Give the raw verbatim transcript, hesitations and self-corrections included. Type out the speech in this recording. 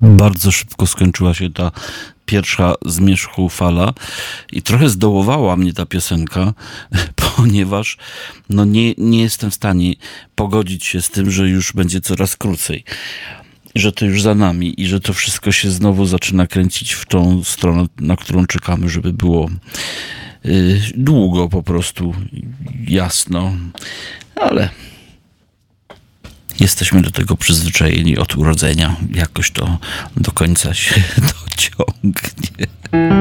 Bardzo szybko skończyła się ta pierwsza zmierzchu fala i trochę zdołowała mnie ta piosenka, ponieważ no nie, nie jestem w stanie pogodzić się z tym, że już będzie coraz krócej, że to już za nami i że to wszystko się znowu zaczyna kręcić w tą stronę, na którą czekamy, żeby było yy, długo po prostu, jasno, ale jesteśmy do tego przyzwyczajeni od urodzenia. Jakoś to do końca się dociągnie.